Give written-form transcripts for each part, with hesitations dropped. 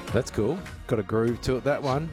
That's cool. Got a groove to it, that one.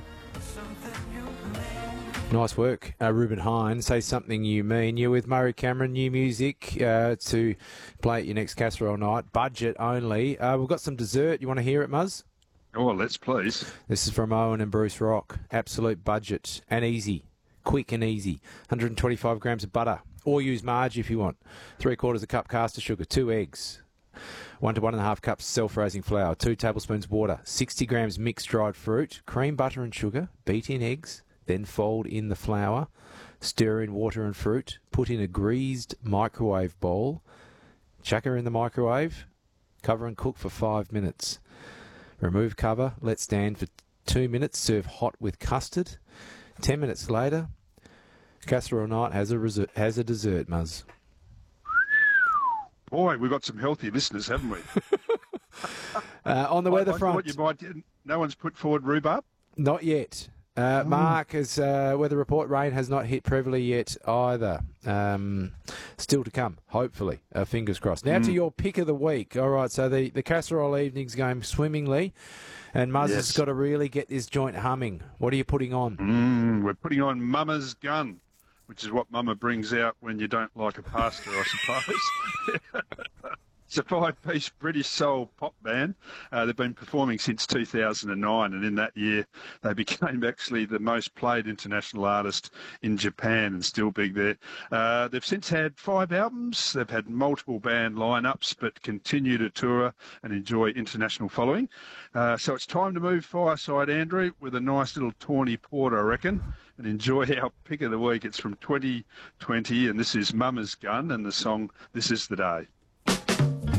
Nice work, Ruben Hines. Say Something You Mean. You're with Murray Cameron, new music to play at your next casserole night. Budget only. We've got some dessert. You want to hear it, Muzz? Oh, let's please. This is from Owen and Bruce Rock. Absolute budget and easy. Quick and easy. 125 grams of butter. Or use Marge if you want. 3/4 a cup caster sugar. 2 eggs. 1 to 1.5 cups self-raising flour. 2 tablespoons water. 60 grams mixed dried fruit. Cream, butter and sugar. Beat in eggs. Then fold in the flour. Stir in water and fruit. Put in a greased microwave bowl. Chuck her in the microwave. Cover and cook for 5 minutes. Remove cover. Let stand for 2 minutes. Serve hot with custard. 10 minutes later, casserole night has a dessert, Muzz. Boy, we've got some healthy listeners, haven't we? On the weather front. No one's put forward rhubarb? Not yet. Mark, as weather report, rain has not hit Prevelly yet either. Still to come, hopefully. Fingers crossed. Now to your pick of the week. All right, so the casserole evening's going swimmingly, and Muzz has got to really get this joint humming. What are you putting on? We're putting on Mama's Gun, which is what Mama brings out when you don't like a pasta, I suppose. It's a 5-piece British soul pop band. They've been performing since 2009, and in that year they became actually the most played international artist in Japan and still big there. They've since had 5 albums. They've had multiple band lineups, but continue to tour and enjoy international following. So it's time to move fireside, Andrew, with a nice little tawny port, I reckon, and enjoy our pick of the week. It's from 2020, and this is Mama's Gun and the song This Is the Day.